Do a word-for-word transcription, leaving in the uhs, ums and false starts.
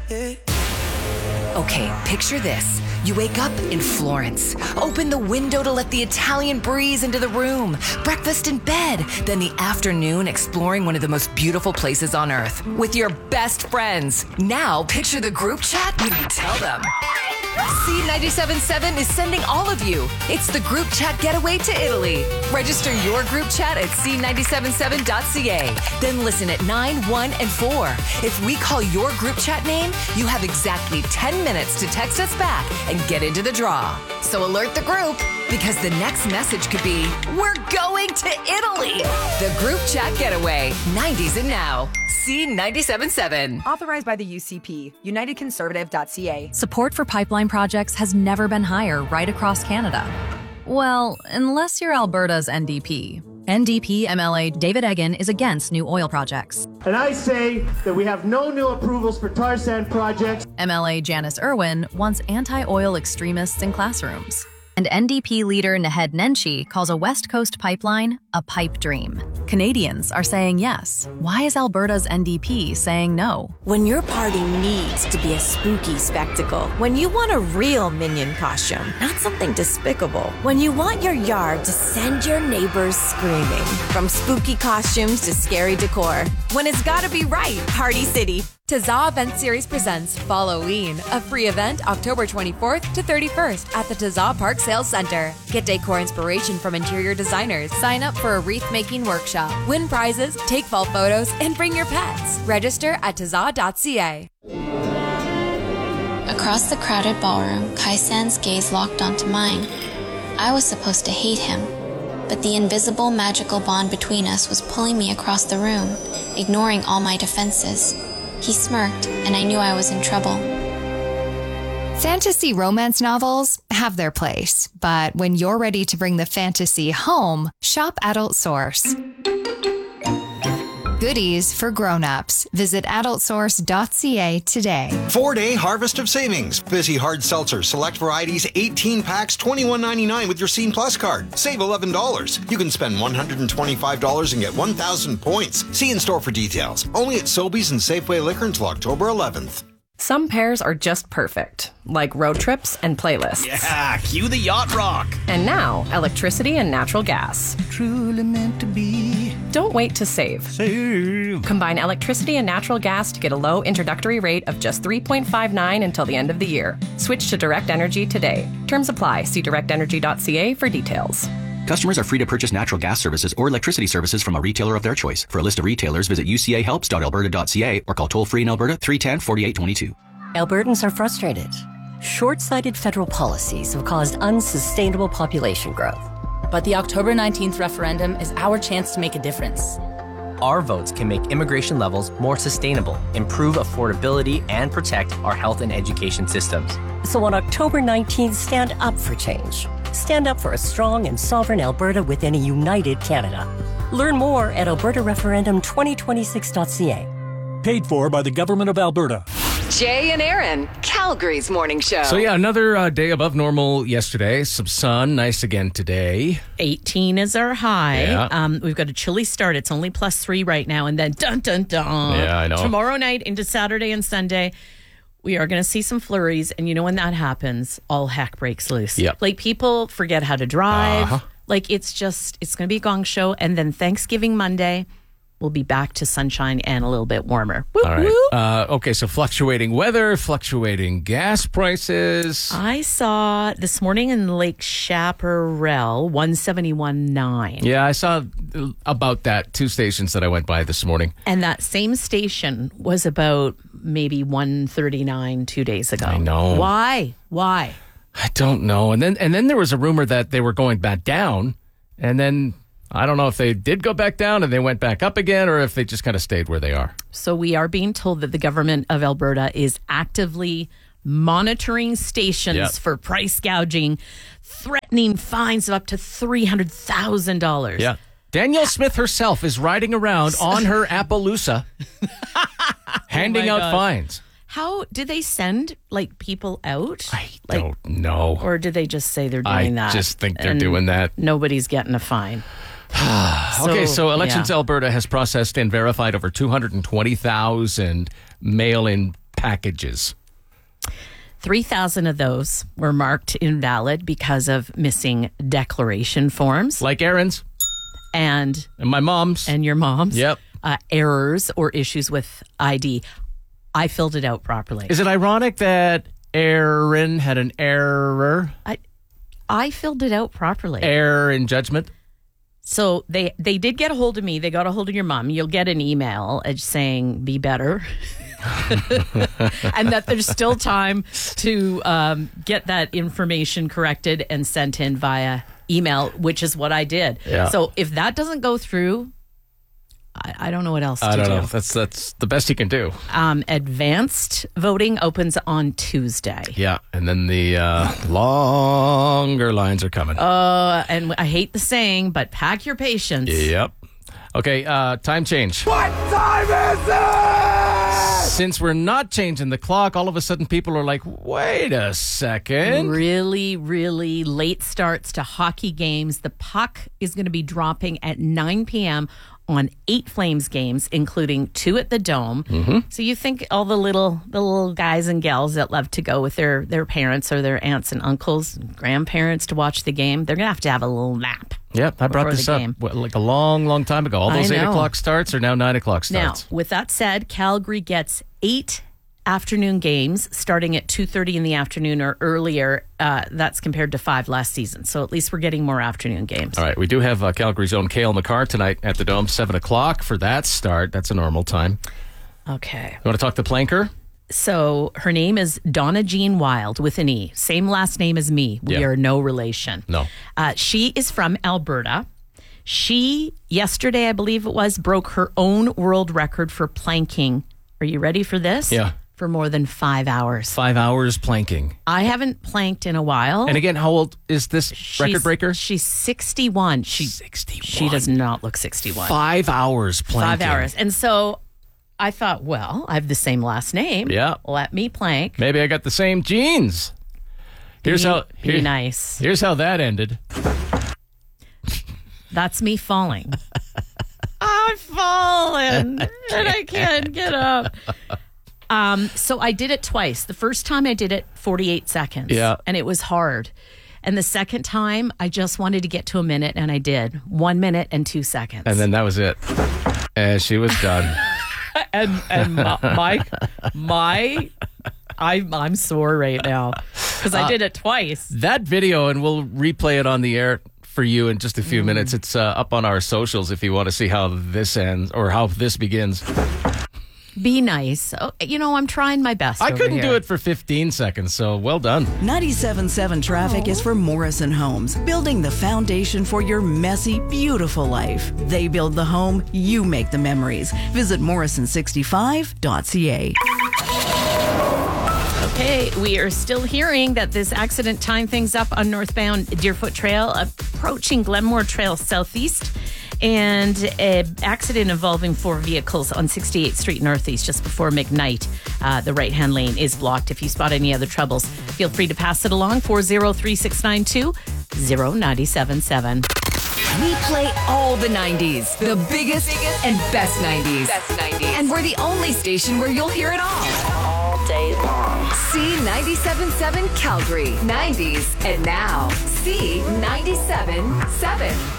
Okay, picture this. You wake up in Florence. Open the window to let the Italian breeze into the room. Breakfast in bed. Then the afternoon exploring one of the most beautiful places on earth with your best friends. Now picture the group chat when you tell them. C ninety-seven point seven is sending all of you. It's the group chat getaway to Italy. Register your group chat at c nine seven seven dot c a. Then listen at nine, one, and four. If we call your group chat name, you have exactly ten minutes to text us back and get into the draw. So alert the group, because the next message could be, we're going to Italy. The group chat getaway. nineties and now. C ninety-seven point seven. Authorized by the U C P, united conservative dot c a. Support for pipeline projects has never been higher right across Canada. Well, unless you're Alberta's N D P. N D P M L A David Eggen is against new oil projects. And I say that we have no new approvals for tar sand projects. M L A Janice Irwin wants anti-oil extremists in classrooms. And N D P leader Naheed Nenshi calls a West Coast pipeline a pipe dream. Canadians are saying yes. Why is Alberta's N D P saying no? When your party needs to be a spooky spectacle, when you want a real Minion costume, not something despicable, when you want your yard to send your neighbors screaming, from spooky costumes to scary decor, when it's gotta be right, Party City. Tazza Event Series presents Falloween, a free event October twenty-fourth to thirty-first at the Tazza Park Sales Center. Get decor inspiration from interior designers, sign up for a wreath-making workshop, win prizes, take fall photos, and bring your pets. Register at tazza dot c a. Across the crowded ballroom, Kai-san's gaze locked onto mine. I was supposed to hate him, but the invisible magical bond between us was pulling me across the room, ignoring all my defenses. He smirked, and I knew I was in trouble. Fantasy romance novels have their place, but when you're ready to bring the fantasy home, shop Adult Source. Goodies for grown-ups. Visit adult source dot c a today. Four-day harvest of savings. Visi Hard Seltzer, select varieties, eighteen packs, twenty-one ninety-nine with your Scene Plus card. Save eleven dollars. You can spend one hundred twenty-five dollars and get one thousand points. See in store for details. Only at Sobeys and Safeway Liquor until October eleventh. Some pairs are just perfect, like road trips and playlists. Yeah, cue the yacht rock. And now, electricity and natural gas. Truly meant to be. Don't wait to save. Save. Combine electricity and natural gas to get a low introductory rate of just three point five nine until the end of the year. Switch to Direct Energy today. Terms apply. See direct energy dot c a for details. Customers are free to purchase natural gas services or electricity services from a retailer of their choice. For a list of retailers, visit u c a helps dot alberta dot c a or call toll-free in Alberta three one zero, four eight two two. Albertans are frustrated. Short-sighted federal policies have caused unsustainable population growth. But the October nineteenth referendum is our chance to make a difference. Our votes can make immigration levels more sustainable, improve affordability, and protect our health and education systems. So on October nineteenth, stand up for change. Stand up for a strong and sovereign Alberta within a united Canada. Learn more at alberta referendum twenty twenty-six dot c a. Paid for by the Government of Alberta. Jay and Aaron, Calgary's morning show. So yeah, another uh, day above normal yesterday. Some sun, nice again today. eighteen is our high. Yeah. Um, we've got a chilly start. It's only plus three right now. And then dun, dun, dun. Yeah, I know. Tomorrow night into Saturday and Sunday, we are going to see some flurries. And you know when that happens, all heck breaks loose. Yep. Like people forget how to drive. Uh-huh. Like it's just, it's going to be a gong show. And then Thanksgiving Monday, we'll be back to sunshine and a little bit warmer. Woo, All right. woo. Uh, okay, so fluctuating weather, fluctuating gas prices. I saw this morning in Lake Chaparral, one seventy-one point nine. Yeah, I saw about that, two stations that I went by this morning. And that same station was about maybe one thirty-nine two days ago. I know. Why? Why? I don't know. And then and then there was a rumor that they were going back down, and then I don't know if they did go back down and they went back up again, or if they just kind of stayed where they are. So we are being told that the government of Alberta is actively monitoring stations Yep. for price gouging, threatening fines of up to three hundred thousand dollars. Yeah. Danielle Smith herself is riding around on her Appaloosa handing Oh my out God. fines. How did they send like people out? I like, don't know. Or did they just say they're doing I that? just think they're and doing that. Nobody's getting a fine. Okay, so Elections yeah. Alberta has processed and verified over two hundred twenty thousand mail-in packages. three thousand of those were marked invalid because of missing declaration forms. Like Aaron's. And, and my mom's. And your mom's. Yep. Uh, errors or issues with I D. I filled it out properly. Is it ironic that Aaron had an error? I I filled it out properly. Error in judgment? So they, they did get a hold of me. They got a hold of your mom. You'll get an email saying, be better. And that there's still time to um, get that information corrected and sent in via email, which is what I did. Yeah. So if that doesn't go through, I, I don't know what else I to don't do. know. That's that's the best you can do. Um, advanced voting opens on Tuesday. Yeah, and then the uh, longer lines are coming. Uh, and I hate the saying, but pack your patience. Yep. Okay, uh, time change. What time is it? Since we're not changing the clock, all of a sudden people are like, wait a second. Really, really late starts to hockey games. The puck is going to be dropping at nine p.m. on eight Flames games, including two at the Dome. Mm-hmm. So you think all the little the little guys and gals that love to go with their, their parents or their aunts and uncles and grandparents to watch the game, they're going to have to have a little nap. Yep, I brought before this the up game. what, like a long, long time ago. All I those eight know. o'clock starts are now nine o'clock starts. Now, with that said, Calgary gets eight afternoon games starting at two thirty in the afternoon or earlier. Uh, that's compared to five last season. So at least we're getting more afternoon games. All right, we do have uh, Calgary's own Cale McCarr tonight at the Dome, seven o'clock for that start. That's a normal time. Okay. You want to talk to Planker? So her name is Donna Jean Wild with an E. Same last name as me. We Yeah. are no relation. No. Uh, she is from Alberta. She, yesterday, I believe it was, broke her own world record for planking. Are you ready for this? Yeah. For more than five hours. Five hours planking. I haven't planked in a while. And again, how old is this record She's- breaker? She's sixty-one. She, sixty-one. She does not look sixty-one. Five hours planking. Five hours. And so I thought, well, I have the same last name. Yeah. Let me plank. Maybe I got the same genes. Here's Be- how. be here- nice. Here's how that ended. That's me falling. I've fallen and I can't get up. Um, so I did it twice. The first time I did it forty-eight seconds. Yeah. And it was hard. And the second time I just wanted to get to a minute and I did. One minute and two seconds. And then that was it. And she was done. and and my my, my I'm I'm sore right now because I Uh, did it twice. That video, and we'll replay it on the air for you in just a few minutes. It's uh, up on our socials if you want to see how this ends or how this begins. Be nice. Oh, you know, I'm trying my best. I over couldn't here. do it for fifteen seconds, so well done. ninety-seven point seven Traffic is for Morrison Homes, building the foundation for your messy, beautiful life. They build the home, you make the memories. Visit morrison sixty-five dot c a. Okay, we are still hearing that this accident tying things up on northbound Deerfoot Trail, approaching Glenmore Trail southeast, and an accident involving four vehicles on sixty-eighth Street Northeast just before McKnight. Uh, the right-hand lane is blocked. If you spot any other troubles, feel free to pass it along, four oh three, six nine two, oh nine seven seven. We play all the nineties, the biggest, and best nineties. Best nineties. And we're the only station where you'll hear it all. All day long. C ninety-seven point seven Calgary, nineties, and now C ninety-seven point seven.